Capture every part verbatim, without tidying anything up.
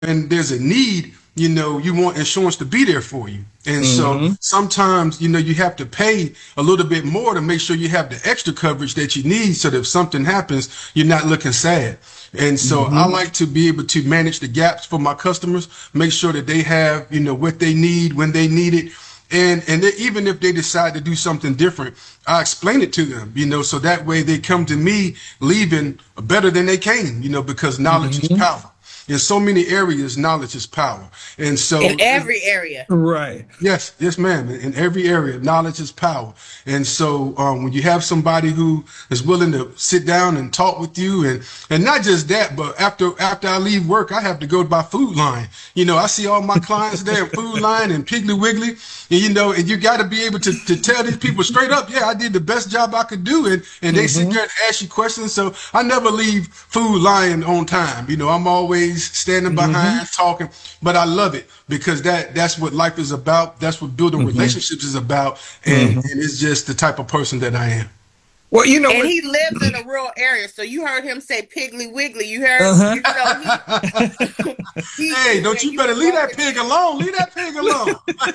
when there's a need, you know, you want insurance to be there for you. And so Mm-hmm. sometimes, you know, you have to pay a little bit more to make sure you have the extra coverage that you need so that if something happens, you're not looking sad. And so I Mm-hmm. like to be able to manage the gaps for my customers, make sure that they have, you know, what they need when they need it. And and they, even if they decide to do something different, I explain it to them, you know, so that way they come to me leaving better than they came, you know, because knowledge is Mm-hmm. power. In so many areas, knowledge is power. And In so every area. Right. yes, yes, ma'am. In every area, knowledge is power. And so, um, when you have somebody who is willing to sit down and talk with you, and and not just that, but after after I leave work, I have to go to my Food Line. You know, I see all my clients there, at Food Line and Piggly Wiggly, and you know, and you got to be able to to tell these people straight up, yeah, I did the best job I could do, and and they sit Mm-hmm. there and ask you questions. So I never leave Food Line on time. You know, I'm always standing Mm-hmm. behind talking, but I love it because that that's what life is about. That's what building Mm-hmm. relationships is about, and Mm-hmm. and it's just the type of person that I am. Well, you know And what? he lives in a rural area. So you heard him say Piggly Wiggly. You heard, Uh-huh. you know, he he Hey, don't when you you better was leave that walking pig alone. Leave that pig alone.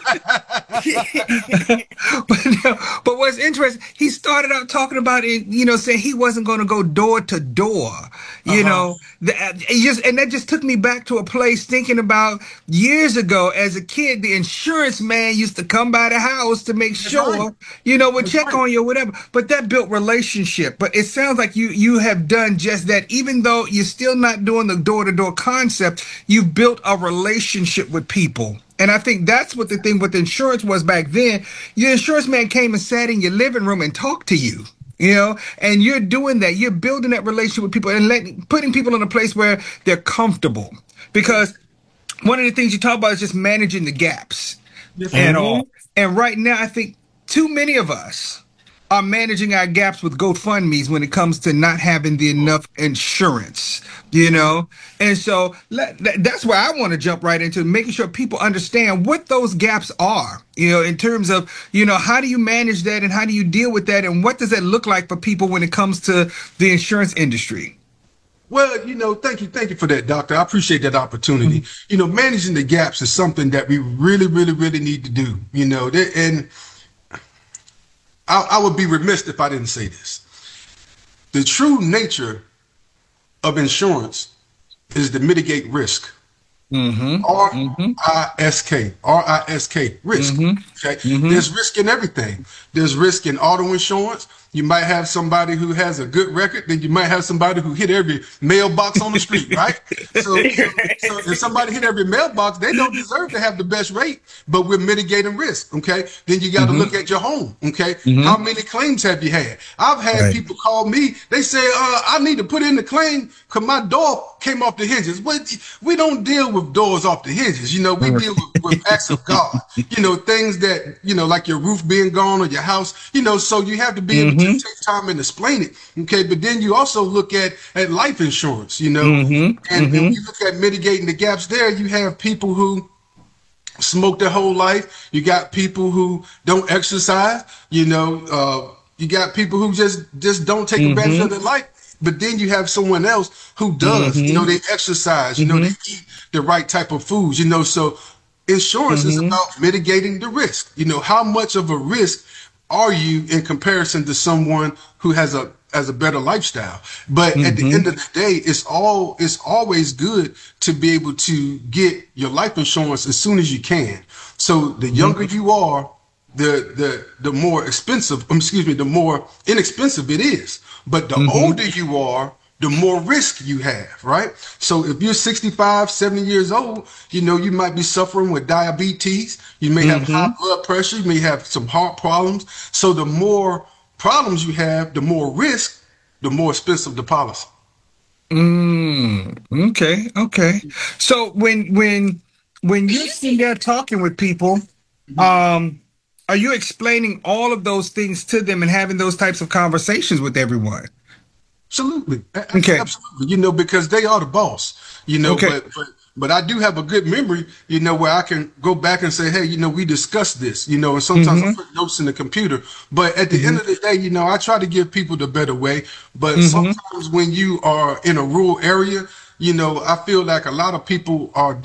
in. but, no, but what's interesting, he started out talking about it, you know, saying he wasn't going to go door to door, Uh you huh. know, the, uh, it just, and that just took me back to a place thinking about years ago as a kid, the insurance man used to come by the house to make That's right. sure, you know, would That's check right. on you or whatever. But that built relationship. But it sounds like you you have done just that. Even though you're still not doing the door to door concept, you've built a relationship with people. And I think that's what the thing with insurance was back then. Your insurance man came and sat in your living room and talked to you. You know, and you're doing that. You're building that relationship with people and letting putting people in a place where they're comfortable. Yes. Because one of the things you talk about is just managing the gaps Yes, and ma'am. all. And right now, I think too many of us are managing our gaps with GoFundMe's when it comes to not having the enough insurance, you Yes. know? And so let, that, that's where I want to jump right into making sure people understand what those gaps are, you know, in terms of, you know, how do you manage that and how do you deal with that? And what does that look like for people when it comes to the insurance industry? Well, you know, thank you, thank you for that, doctor. I appreciate that opportunity. Mhm. You know, managing the gaps is something that we really, really, really need to do. You know, and I, I would be remiss if I didn't say this. The true nature of insurance is to mitigate risk. Mm-hmm. R Mm-hmm. I S K. R I S K. Risk. Mm-hmm. Okay. Mm-hmm. There's risk in everything. There's risk in auto insurance. You might have somebody who has a good record, then you might have somebody who hit every mailbox on the street, right? So, so, so if somebody hit every mailbox, they don't deserve to have the best rate, but we're mitigating risk, okay? Then you got to Mm-hmm. look at your home, okay? How Mm-hmm. many claims have you had? I've had Right. people call me, they say, uh, I need to put in the claim because my door came off the hinges. But we don't deal with doors off the hinges. You know, we deal with, with acts of God. You know, things that, you know, like your roof being gone or your house, you know, so you have to be able to Mm-hmm. take time and explain it. Okay. But then you also look at, at life insurance, you know, Mm-hmm. and, and when Mm-hmm. you look at mitigating the gaps there, you have people who smoke their whole life. You got people who don't exercise, you know, uh, you got people who just, just don't take advantage of Mm-hmm. their life. But then you have someone else who does, you know, Mm-hmm. they exercise, you know, they Mm-hmm. eat the right type of foods, you know. So insurance is Mm-hmm. about mitigating the risk. You know, how much of a risk are you in comparison to someone who has a has a better lifestyle? But at the end Mm-hmm. of the day, it's all it's always good to be able to get your life insurance as soon as you can. So the younger you are, the the the more expensive, um, excuse me, the more inexpensive it is. But the Mm-hmm. older you are, the more risk you have, right? So if you're sixty-five, seventy years old, you know, you might be suffering with diabetes, you may have high Mm-hmm. blood pressure, you may have some heart problems. So the more problems you have, the more risk, the more expensive the policy. Mm. Okay. Okay. So when when when you're sitting there talking with people, um, are you explaining all of those things to them and having those types of conversations with everyone? Absolutely, A- a- Okay. absolutely. You know, because they are the boss. You know, Okay. but but but I do have a good memory. You know, where I can go back and say, hey, you know, we discussed this. You know, and sometimes I Mm-hmm. put notes in the computer. But at the end Mm-hmm. of the day, you know, I try to give people the better way. But Mm-hmm. sometimes when you are in a rural area, you know, I feel like a lot of people are